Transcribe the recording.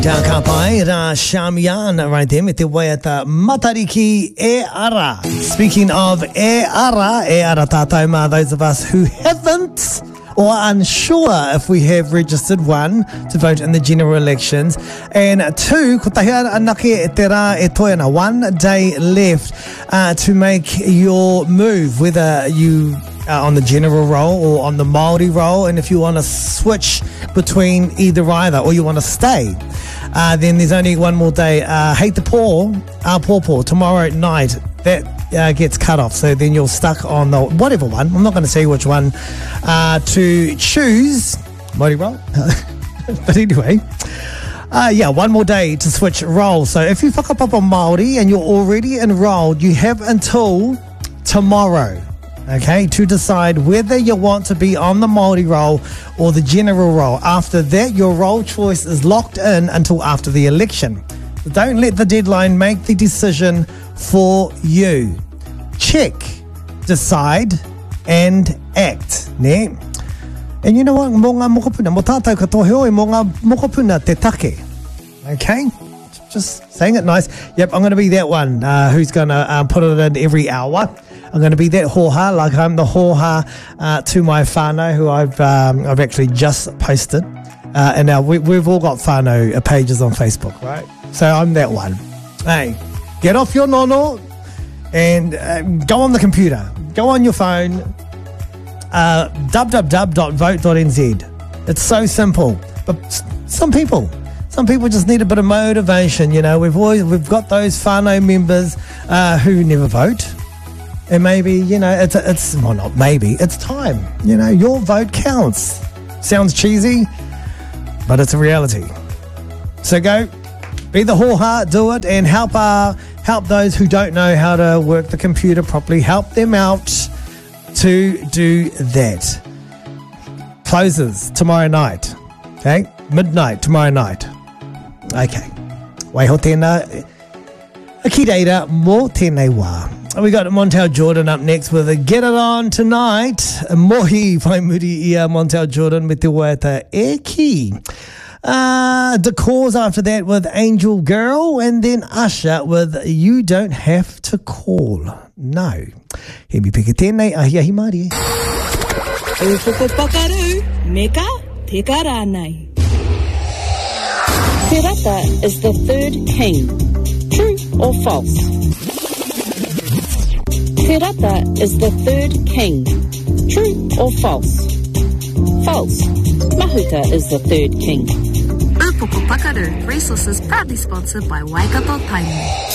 Ka pai ra Shamian right there me te waiata Matariki e ara. Speaking of e ara tātou mā, those of us who haven't or are unsure if we have registered, 1, to vote in the general elections, and 2, ko tahi anake e te rā e toena, 1 day left to make your move, whether you are on the general roll or on the Māori roll, and if you want to switch between either or you want to stay, then there's only one more day. Hate the poor, tomorrow night, that gets cut off, so then you're stuck on the whatever one, I'm not going to say which one to choose. Māori roll. But anyway, one more day to switch roles. So if you whakapapa Māori and you're already enrolled, you have until tomorrow, okay, to decide whether you want to be on the Māori roll or the general roll. After that, your role choice is locked in until after the election. So don't let the deadline make the decision for you. Check, decide, and act. Ne? And you know what? Mo ngā mokopuna, mo tātou katoa hoi, mo ngā mokopuna te take. Okay? Just saying it nice. Yep, I'm going to be that one who's going to put it in every hour. I'm going to be that hoha, like I'm the hoha to my whānau, who I've actually just posted. And now we've all got whānau pages on Facebook, right? So I'm that one. Hey, get off your nono and go on the computer. Go on your phone, www.vote.nz. It's so simple. But some people just need a bit of motivation, you know. We've got those whānau members who never vote. And maybe, you know, it's well, not maybe, it's time. You know, your vote counts. Sounds cheesy, but it's a reality. So go, be the hoha, do it, and help those who don't know how to work the computer properly. Help them out to do that. Closes tomorrow night. Okay? Midnight tomorrow night. Okay. Waiho tēnā. Ki reira mō tēnei wā. We got Montel Jordan up next with a Get It On Tonight. Mohi whai muri ia Montel Jordan me te waiata e ki. Decors after that with Angel Girl, and then Usher with You Don't Have to Call. No. He mi peke tēnei ahi ahi maari. E whoko pakaru, meka te karanai. Te rata is the third king. True or false? Te rata is the third king. True or false? False. Mahuta is the third king. Upoko Pakaru Resources proudly sponsored by Waikato Tainui.